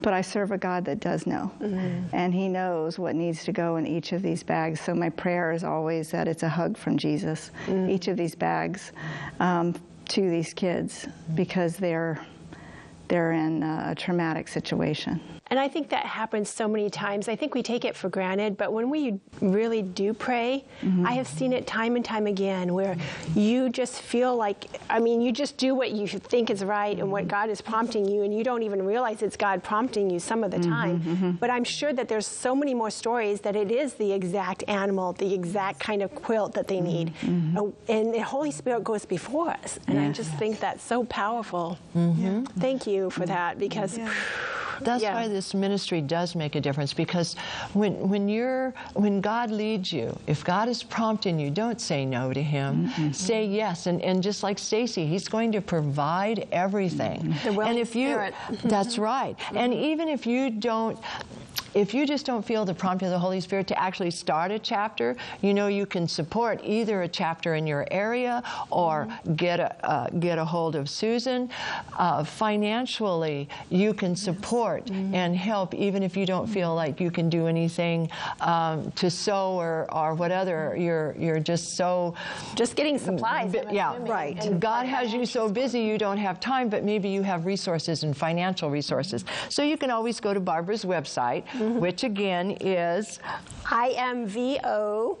But I serve a God that does know, and He knows what needs to go in each of these bags. So my prayer is always that it's a hug from Jesus, each of these bags, to these kids, because they're in a traumatic situation. And I think that happens so many times. I think we take it for granted, but when we really do pray, I have seen it time and time again where you just feel like, I mean, you just do what you think is right and what God is prompting you, and you don't even realize it's God prompting you some of the time. But I'm sure that there's so many more stories that it is the exact animal, the exact kind of quilt that they need. And the Holy Spirit goes before us. And I just think that's so powerful. Thank you for that, because that's why this ministry does make a difference, because when God leads you, if God is prompting you, don't say no to Him. Say yes, and just like Stacy, He's going to provide everything. And if you, that's right. And even if you just don't feel the prompting of the Holy Spirit to actually start a chapter, you know, you can support either a chapter in your area or get a hold of Susan. Financially, you can support and help, even if you don't feel like you can do anything to sew or whatever. You're just getting supplies. Right. And God has you so busy you don't have time, but maybe you have resources and financial resources. So you can always go to Barbara's website, which again is imvo.org.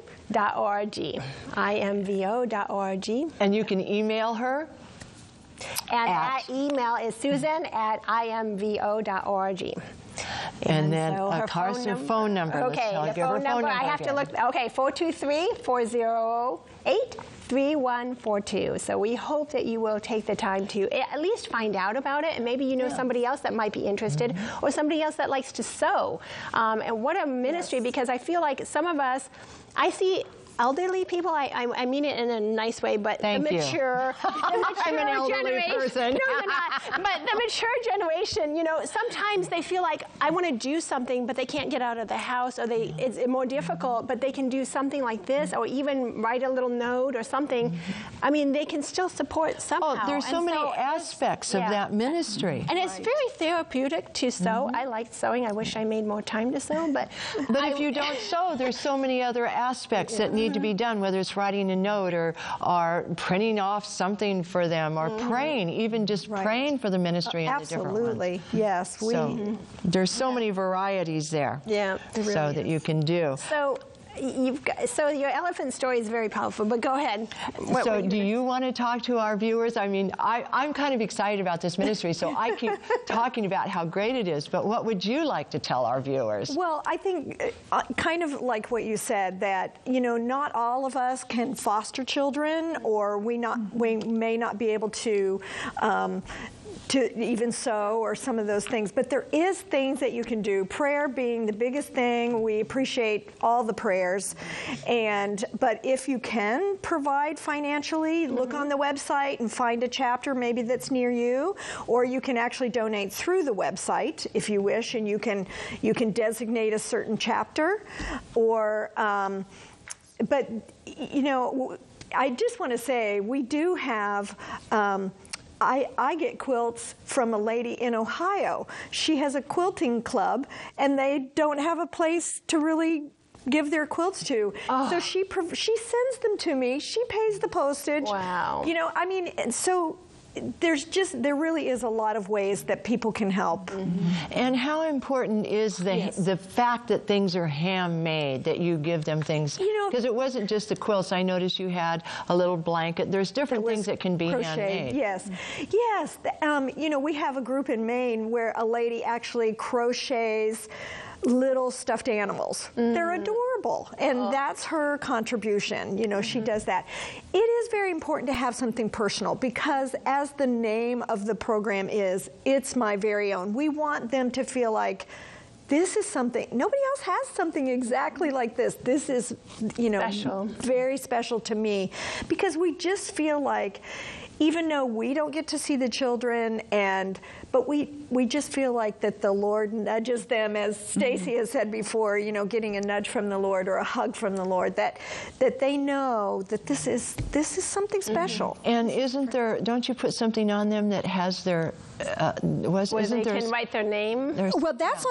imvo.org. And you can email her. And that email is susan@imvo.org. And then Carson phone number. Okay, the phone number. I have to look. Okay, 423-408-3142. So we hope that you will take the time to at least find out about it, and maybe you know somebody else that might be interested, or somebody else that likes to sew. And what a ministry, because I feel like some of us, I see elderly people, I mean it in a nice way, but the mature I'm an elderly person. No, you're not. But the mature generation, you know, sometimes they feel like I want to do something, but they can't get out of the house, or it's more difficult, but they can do something like this, or even write a little note or something. I mean, they can still support somehow. Oh, there's so many aspects of that ministry. And it's very therapeutic to sew. I like sewing. I wish I made more time to sew, but if you don't sew, there's so many other aspects that need to be done, whether it's writing a note or printing off something for them, or praying, even just praying for the ministry and the different ones. Absolutely, yes. There's so many varieties there, that you can do. So your elephant story is very powerful, but go ahead. So do you want to talk to our viewers? I mean, I'm kind of excited about this ministry, so I keep talking about how great it is, but what would you like to tell our viewers? Well, I think kind of like what you said, that, you know, not all of us can foster children, or we may not be able to even sew or some of those things. But there is things that you can do, prayer being the biggest thing. We appreciate all the prayers. But if you can provide financially, look on the website and find a chapter maybe that's near you, or you can actually donate through the website if you wish, and you can designate a certain chapter. Or, but, you know, I just want to say we do have I get quilts from a lady in Ohio. She has a quilting club, and they don't have a place to really give their quilts to. So she sends them to me. She pays the postage. Wow. You know, I mean, so there really is a lot of ways that people can help. And how important is the fact that things are handmade, that you give them things? You know, because it wasn't just the quilts. I noticed you had a little blanket. There's different things that can be handmade. Yes. You know, we have a group in Maine where a lady actually crochets little stuffed animals. They're adorable, and that's her contribution. You know, she does that. It is very important to have something personal, because as the name of the program is, it's my very own. We want them to feel like this is something, nobody else has something exactly like this. This is, you know, very special to me, because we just feel like even though we don't get to see the children, but we just feel like that the Lord nudges them, as Stacy has said before, you know, getting a nudge from the Lord or a hug from the Lord, that they know that this is something special. And don't you put something on them that has their, Where they can write their name? Well, that's